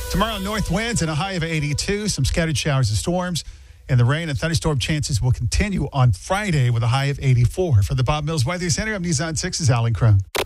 Tomorrow, north winds and a high of 82. Some scattered showers and storms. And the rain and thunderstorm chances will continue on Friday with a high of 84. For the Bob Mills Weather Center, I'm News on 6's Alan Crone.